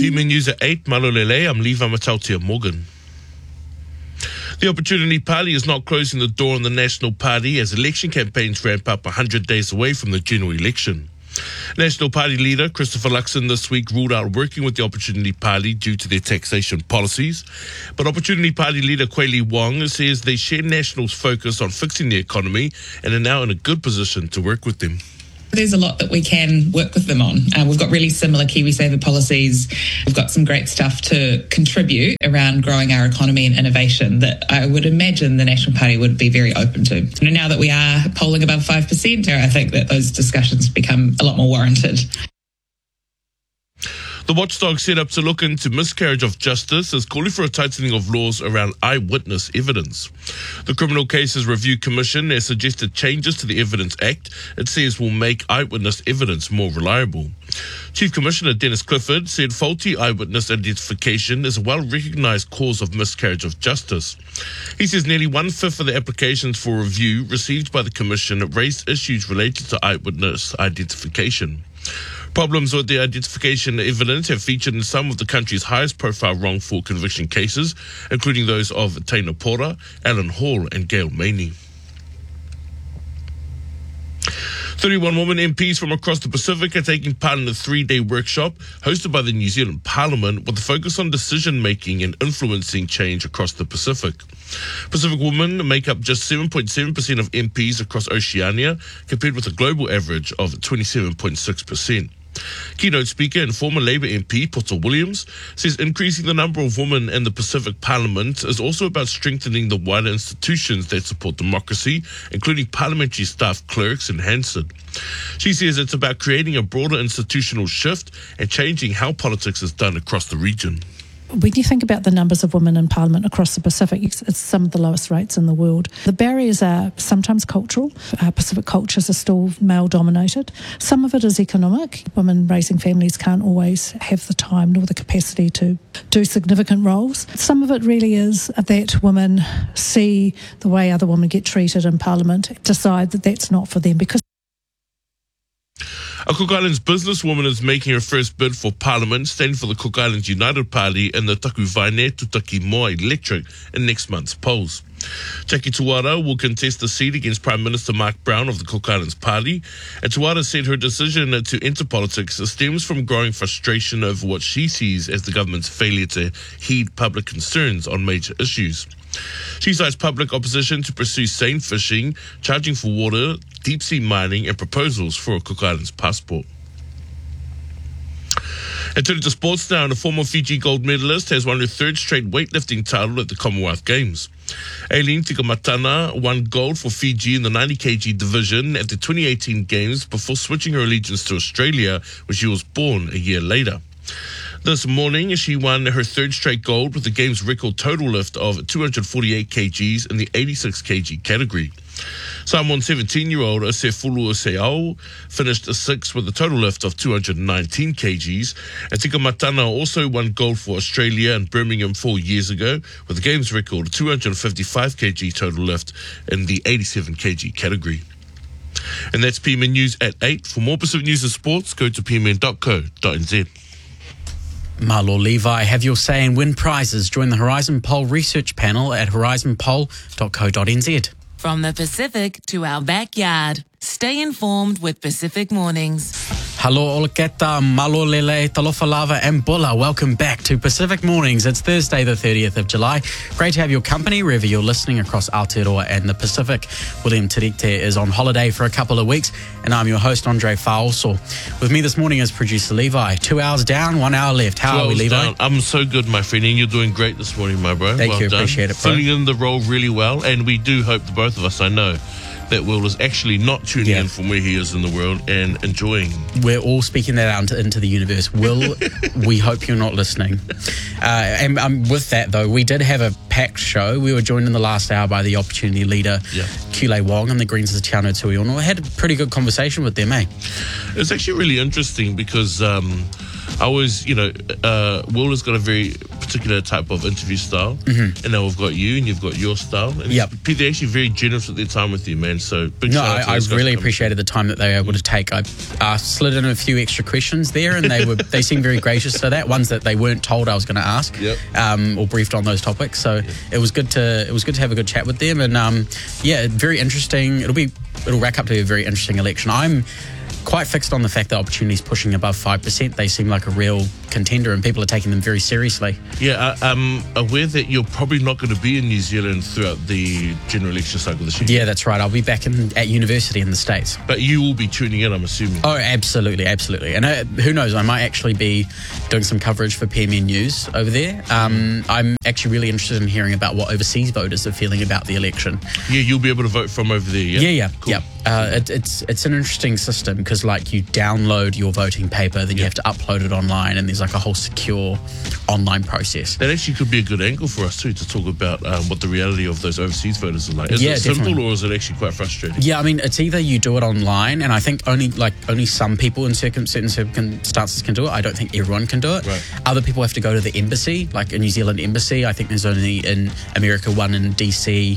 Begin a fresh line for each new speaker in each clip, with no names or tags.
PMN News at 8, Malolele, I'm Levi Matautia Morgan. The Opportunity Party is not closing the door on the National Party as election campaigns ramp up 100 days away from the general election. National Party leader Christopher Luxon this week ruled out working with the Opportunity Party due to their taxation policies. But Opportunity Party leader Kwei Li Wong says they share National's focus on fixing the economy and are now in a good position to work with them.
There's a lot that we can work with them on. We've got really similar KiwiSaver policies. We've got some great stuff to contribute around growing our economy and innovation that I would imagine the National Party would be very open to. Now that we are polling above 5%, I think that those discussions become a lot more warranted.
The watchdog set up to look into miscarriage of justice is calling for a tightening of laws around eyewitness evidence. The Criminal Cases Review Commission has suggested changes to the Evidence Act it says will make eyewitness evidence more reliable. Chief Commissioner Dennis Clifford said faulty eyewitness identification is a well-recognised cause of miscarriage of justice. He says nearly one-fifth of the applications for review received by the Commission raised issues related to eyewitness identification. Problems with the identification evidence have featured in some of the country's highest-profile wrongful conviction cases, including those of Taina Pora, Alan Hall and Gail Maney. 31 women MPs from across the Pacific are taking part in a 3-day workshop hosted by the New Zealand Parliament with a focus on decision-making and influencing change across the Pacific. Pacific women make up just 7.7% of MPs across Oceania, compared with a global average of 27.6%. Keynote speaker and former Labour MP Poto Williams says increasing the number of women in the Pacific Parliament is also about strengthening the wider institutions that support democracy, including parliamentary staff clerks and Hansard. She says it's about creating a broader institutional shift and changing how politics is done across the region.
When you think about the numbers of women in Parliament across the Pacific, it's some of the lowest rates in the world. The barriers are sometimes cultural. Pacific cultures are still male-dominated. Some of it is economic. Women raising families can't always have the time nor the capacity to do significant roles. Some of it really is that women see the way other women get treated in Parliament, decide that that's not for them because
a Cook Islands businesswoman is making her first bid for Parliament, standing for the Cook Islands United Party in the Taku Vaine Tutaki Moa electorate in next month's polls. Jackie Tuara will contest the seat against Prime Minister Mark Brown of the Cook Islands Party, and Tuara said her decision to enter politics stems from growing frustration over what she sees as the government's failure to heed public concerns on major issues. She cites public opposition to pursue seine fishing, charging for water, deep-sea mining and proposals for a Cook Islands passport. And turning to sports now, and a former Fiji gold medalist has won her third straight weightlifting title at the Commonwealth Games. Aileen Tikamatana won gold for Fiji in the 90 kg division at the 2018 Games before switching her allegiance to Australia, where she was born a year later. This morning, she won her third straight gold with the Games record total lift of 248 kgs in the 86 kg category. Samoan 17-year-old Osefulu Oseao finished sixth with a total lift of 219 kgs. And Tikamatana also won gold for Australia in Birmingham 4 years ago with the Games record 255 kg total lift in the 87 kg category. And that's PMN News at 8. For more Pacific News and Sports, go to pmn.co.nz.
Malo Levi, have your say and win prizes. Join the Horizon Poll research panel at horizonpoll.co.nz.
From the Pacific to our backyard. Stay informed with Pacific Mornings.
Hello, Olaketa, Malolele, Talofa Lava and Bulla. Welcome back to Pacific Mornings. It's Thursday, the 30th of July. Great to have your company wherever you're listening across Aotearoa and the Pacific. William Tirite is on holiday for a couple of weeks, and I'm your host, Andre Faoso. With me this morning is producer Levi. 2 hours down, 1 hour left. How are we, Levi?
Down. I'm so good, my friend, and you're doing great this morning, my bro.
Thank you,
done.
Appreciate it, bro.
Filling in the role really well, and we do hope, the both of us, I know, that Will is actually not tuning in from where he is in the world and enjoying.
We're all speaking that out into the universe. Will, we hope you're not listening. And with that, though, we did have a packed show. We were joined in the last hour by the Opportunity leader, Kule Wong, and the Greens of Te Anau Tuiono. I had a pretty good conversation with them, eh? It's
actually really interesting because I was, Will has got a very particular type of interview style, and now we've got you, and you've got your style. And they're actually very generous with their time with you, man. So big shout out to those guys
really appreciated the time that they were able to take. I slid in a few extra questions there, and they seemed very gracious to that. Ones that they weren't told I was going to ask, or briefed on those topics. So it was good to have a good chat with them, and very interesting. It'll rack up to be a very interesting election. I'm quite fixed on the fact that Opportunity's pushing above 5%. They seem like a real contender, and people are taking them very seriously.
Yeah, I'm aware that you're probably not going to be in New Zealand throughout the general election cycle this year.
Yeah, that's right. I'll be back at university in the States.
But you will be tuning in, I'm assuming.
Oh, absolutely. And who knows, I might actually be doing some coverage for PMN News over there. I'm actually really interested in hearing about what overseas voters are feeling about the election.
Yeah, you'll be able to vote from over there,
Yeah.
Cool.
It's an interesting system because, like, you download your voting paper, then you have to upload it online, and there's like a whole secure online process.
That actually could be a good angle for us too, to talk about what the reality of those overseas voters are like. Is it simple, or is it actually quite frustrating?
Yeah, I mean, it's either you do it online, and I think only some people in certain circumstances can do it. I don't think everyone can do it.
Right.
Other people have to go to the embassy, like a New Zealand embassy. I think there's only in America one in DC,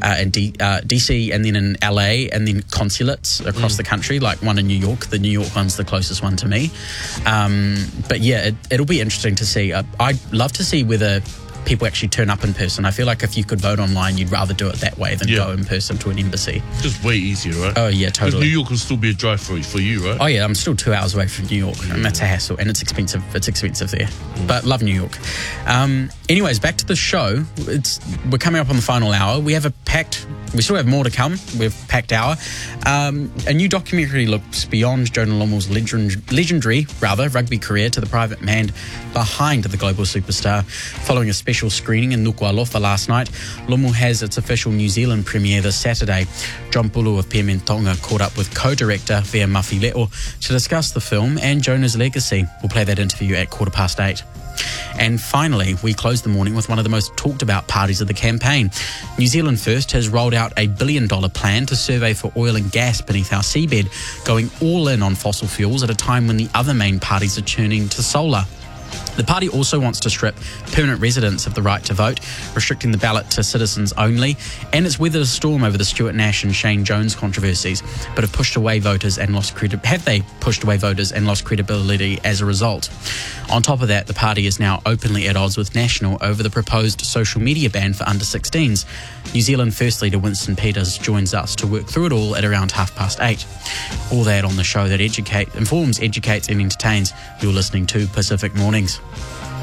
DC, and then in LA, and then consulates across the country, like one in New York. The New York one's the closest one to me. But yeah, it'll be interesting to see. I'd love to see whether people actually turn up in person. I feel like if you could vote online, you'd rather do it that way than go in person to an embassy.
Just way easier, right?
Oh yeah, totally.
New York will still be a drive for you, right?
Oh yeah, I'm still 2 hours away from New York, and that's a hassle, and it's expensive. It's expensive there, but love New York. Anyways, back to the show. We're coming up on the final hour. We still have more to come. We've packed hour. A new documentary looks beyond Jonah Lomu's legendary rugby career to the private man behind the global superstar. Following a special screening in Nuku'alofa last night, Lomu has its official New Zealand premiere this Saturday. John Pulu of PMN Tonga caught up with co-director Vea Mafileo to discuss the film and Jonah's legacy. We'll play that interview at 8:15. And finally, we close the morning with one of the most talked about parties of the campaign. New Zealand First has rolled out a $1 billion plan to survey for oil and gas beneath our seabed, going all in on fossil fuels at a time when the other main parties are turning to solar. The party also wants to strip permanent residents of the right to vote, restricting the ballot to citizens only, and it's weathered a storm over the Stuart Nash and Shane Jones controversies, but have they pushed away voters and lost credibility as a result? On top of that, the party is now openly at odds with National over the proposed social media ban for under-16s. New Zealand First leader Winston Peters joins us to work through it all at around 8:30. All that on the show that informs, educates and entertains. You're listening to Pacific Mornings.